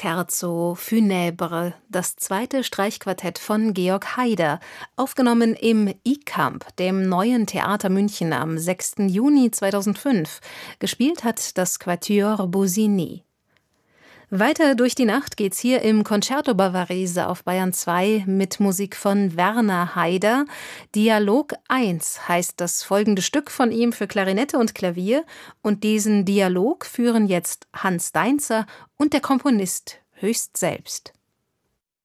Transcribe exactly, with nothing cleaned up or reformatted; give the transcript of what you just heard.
Scherzo funèbre, das zweite Streichquartett von Georg Haider, aufgenommen im I-Camp, dem Neuen Theater München am sechsten Juni zweitausendfünf. Gespielt hat das Quatuor Busini. Weiter durch die Nacht geht's hier im Concerto Bavarese auf Bayern zwei mit Musik von Werner Haider. Dialog eins heißt das folgende Stück von ihm für Klarinette und Klavier. Und diesen Dialog führen jetzt Hans Dainzer und der Komponist höchst selbst.